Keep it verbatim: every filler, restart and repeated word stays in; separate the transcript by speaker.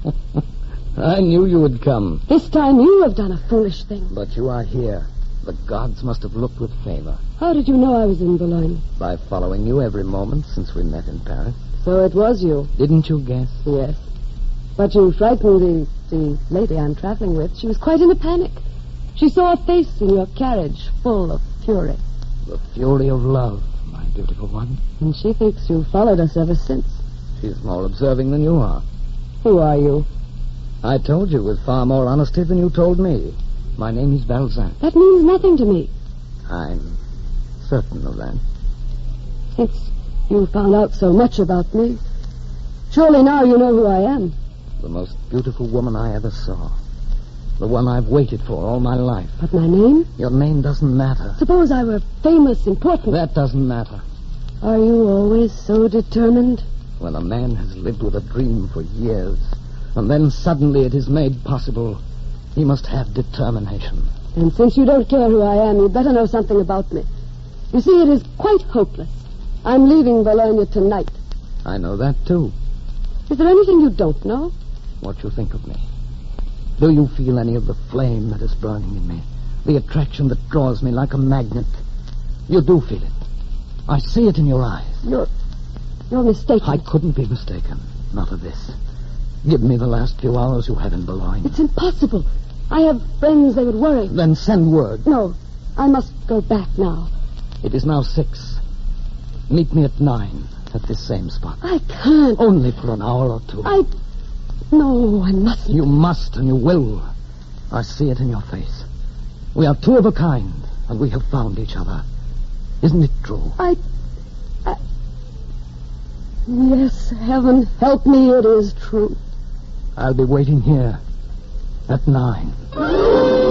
Speaker 1: I knew you would come.
Speaker 2: This time you have done a foolish thing.
Speaker 1: But you are here. The gods must have looked with favor.
Speaker 2: How did you know I was in Boulogne?
Speaker 1: By following you every moment since we met in Paris.
Speaker 2: So it was you.
Speaker 1: Didn't you guess?
Speaker 2: Yes. But you frightened the, the lady I'm traveling with. She was quite in a panic. She saw a face in your carriage full of fury.
Speaker 1: The fury of love, my beautiful one.
Speaker 2: And she thinks you've followed us ever since.
Speaker 1: She's more observing than you are.
Speaker 2: Who are you?
Speaker 1: I told you with far more honesty than you told me. My name is Balzac.
Speaker 2: That means nothing to me.
Speaker 1: I'm certain of that.
Speaker 2: Since you found out so much about me, surely now you know who I am.
Speaker 1: The most beautiful woman I ever saw. The one I've waited for all my life.
Speaker 2: But my name?
Speaker 1: Your name doesn't matter.
Speaker 2: Suppose I were famous, important.
Speaker 1: That doesn't matter.
Speaker 2: Are you always so determined?
Speaker 1: When a man has lived with a dream for years, and then suddenly it is made possible, he must have determination.
Speaker 2: And since you don't care who I am, you'd better know something about me. You see, it is quite hopeless. I'm leaving Bologna tonight.
Speaker 1: I know that, too.
Speaker 2: Is there anything you don't know?
Speaker 1: What you think of me. Do you feel any of the flame that is burning in me? The attraction that draws me like a magnet? You do feel it. I see it in your eyes.
Speaker 2: You're... you're mistaken.
Speaker 1: I couldn't be mistaken. Not of this. Give me the last few hours you have in Boulogne.
Speaker 2: It's impossible. I have friends they would worry.
Speaker 1: Then send word.
Speaker 2: No, I must go back now.
Speaker 1: It is now six. Meet me at nine at this same spot.
Speaker 2: I can't.
Speaker 1: Only for an hour or two.
Speaker 2: I... No, I mustn't.
Speaker 1: You must and you will. I see it in your face. We are two of a kind, and we have found each other. Isn't it true?
Speaker 2: I... I... Yes, heaven help me, it is true.
Speaker 1: I'll be waiting here at nine.